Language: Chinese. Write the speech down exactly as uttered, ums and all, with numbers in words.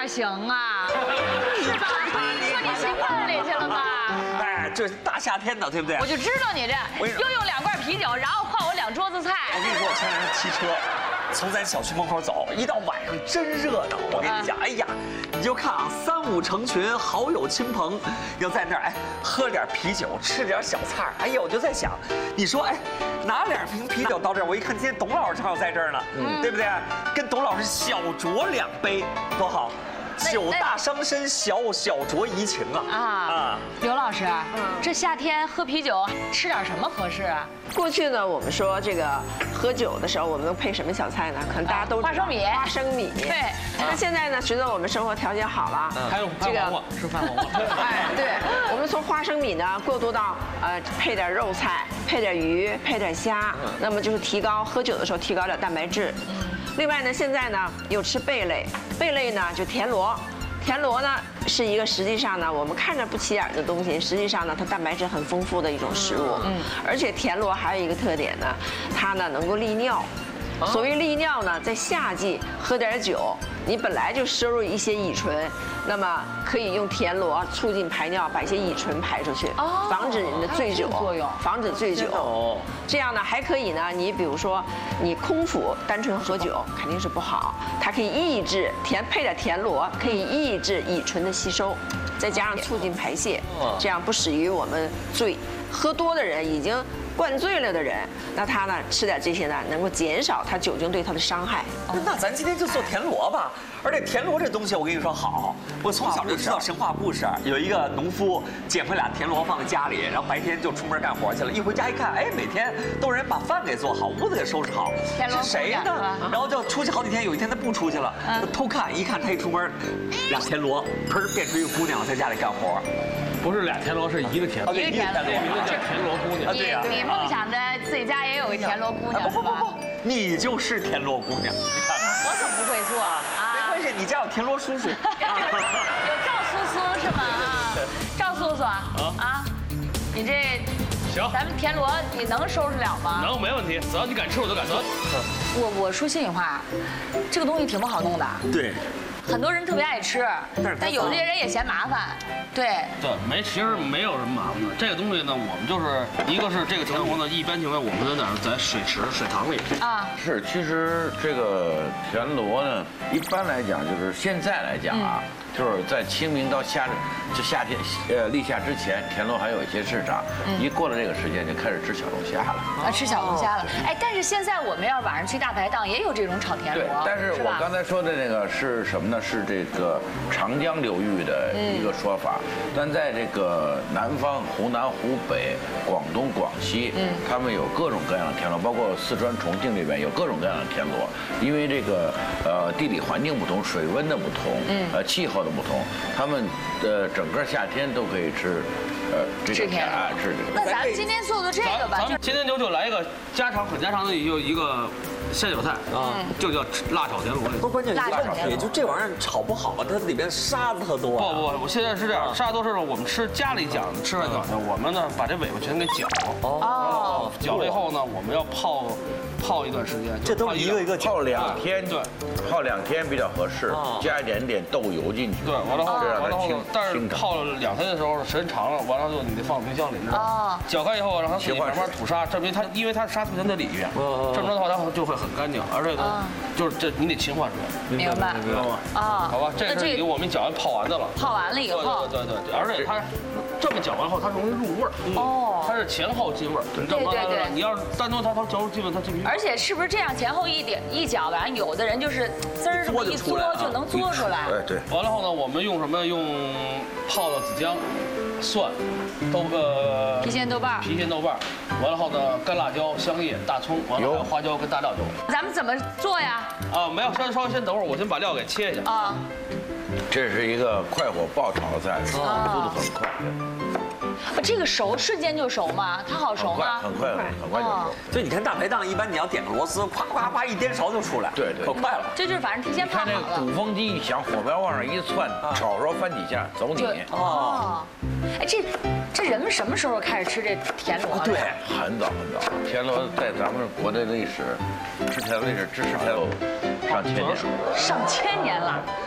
行啊，是吧？说你兴奋里去了吧？ 哎，这大夏天的，对不对？ 我就知道你这又用两罐啤酒，然后换我两桌子菜。 我跟你说，我前两天骑车从咱小区门口走，一到晚上真热闹。我跟你讲，哎呀，你就看啊，三五成群，好友亲朋，要在那儿哎喝点啤酒，吃点小菜。哎呀，我就在想，你说哎，拿两瓶啤酒到这儿，我一看今天董老师正好在这儿呢，嗯，对不对？跟董老师小酌两杯，多好。酒大伤身，小小酌怡情啊！ 啊啊，刘老师，嗯，这夏天喝啤酒吃点什么合适啊？ 过去呢，我们说这个喝酒的时候，我们都配什么小菜呢？可能大家都花生米， 花生米。 对。 那现在呢，随着我们生活条件好了， 还有这个吃饭黄瓜。 哎，对，我们从花生米呢过渡到呃配点肉菜，配点鱼，配点虾，那么就是提高喝酒的时候提高点蛋白质。另外呢，现在呢又吃贝类，贝类呢就田螺。田螺呢是一个实际上呢我们看着不起眼的东西，实际上呢它蛋白质很丰富的一种食物。嗯，而且田螺还有一个特点呢，它呢能够利尿。所谓利尿呢，在夏季喝点酒，你本来就摄入一些乙醇，那么可以用田螺促进排尿，把一些乙醇排出去，防止你的醉酒，防止醉酒。这样呢还可以呢，你比如说你空腹单纯喝酒肯定是不好，它可以抑制甜配点田螺，可以抑制乙醇的吸收，再加上促进排泄，这样不使于我们醉。喝多的人已经灌醉了的人，那他呢吃点这些呢，能够减少他酒精对他的伤害。 那咱今天就做田螺吧。而且田螺这东西，我跟你说好，我从小就知道神话故事，有一个农夫捡回俩田螺放在家里，然后白天就出门干活去了。一回家一看，哎，每天都有人把饭给做好，屋子给收拾好，是谁呢？然后就出去好几天，有一天他不出去了，偷看一看，他一出门，俩田螺砰变出一个姑娘在家里干活。 不是俩田螺，是一个田螺， 一个田螺， 名字叫田螺姑娘。 对呀，你梦想着自己家也有一田螺姑娘， 不不不，你就是田螺姑娘。你看， 我可不会做啊。 没关系，你家有田螺叔叔。 有赵叔叔是吗？啊，赵叔叔啊，你这行， 咱们田螺你能收拾了吗？ 能，没问题，只要你敢吃，我就敢做。 我我说心里话，这个东西挺不好弄的。 对。 很多人特别爱吃，但有些人也嫌麻烦。对对，没，其实没有什么麻烦的。这个东西呢，我们就是一个是这个田螺呢，一般情况我们在哪儿，在水池、水塘里啊。 是，其实这个田螺呢，一般来讲就是现在来讲啊。嗯就是在清明到夏，就夏天，呃，立夏之前，田螺还有一些市场。嗯、一过了这个时间，就开始吃小龙虾了。 啊，吃小龙虾了。哎，但是现在我们要晚上去大排档，也有这种炒田螺。 对，但是我刚才说的那个是什么呢？是这个长江流域的一个说法。嗯、但在这个南方，湖南、湖北、广东、广西，嗯，他们有各种各样的田螺，包括四川、重庆这边有各种各样的田螺。因为这个呃地理环境不同，水温的不同，嗯，呃气候的不同，他们的整个夏天都可以吃，呃，这个田啊，吃这个。 那咱们今天做的这个吧， 咱们今天就就来一个家常很家常的一一个下酒菜啊，就叫辣炒田螺。 不，关键是问题，就这玩意儿炒不好，它里边沙子特多。 不不，我现在是这样，沙子多是我们吃家里讲吃饭讲究，我们呢把这尾巴全给绞。哦。绞了以后呢，我们要泡。泡一段时间， 这都是一个一个泡两天，对，泡两天比较合适，加一点点豆油进去， 对，完了后， 这让它清， 但是泡了两天的时候时间长了，完了就你得放冰箱里，啊，搅开以后让它自己慢慢吐沙，证明它因为它沙存在里边，这么着的话它就会很干净，而且呢，就是这你得勤换水， 明白， 明白吗？啊，好吧，这是给我们搅完泡完的了， 泡完了以后， 对对对，而且它。这么搅完后，它容易入味儿。哦，它是前后进味儿。对对对，你要是单独它它嚼入基本它进不去。 而且是不是这样前后一点一搅完，有的人就是滋儿这么一嘬就能嘬出来。 对对。 完了后呢，我们用什么？用泡的子姜、蒜、豆呃郫县豆瓣、 郫县豆瓣。完了后呢，干辣椒、香叶、大葱，完了还有花椒跟大料酒。 咱们怎么做呀？ 啊，没有，稍稍微先等会儿，我先把料给切一下。啊。 这是一个快火爆炒的菜，速度很快。 这个熟瞬间就熟吗？它好熟吗？ 很快，很快，很快就熟。 就你看大排档，一般你要点个螺丝，咵咵咵一颠勺就出来， 对对， 可快了。 这就是反正提前泡好了。 看那个鼓风机一响，火苗往上一窜，炒着翻几下，走你。 哦，哎，这这人们什么时候开始吃这田螺？ 对，很早很早。田螺在咱们国内历史，吃田螺历史至少有上千年。 上千年了。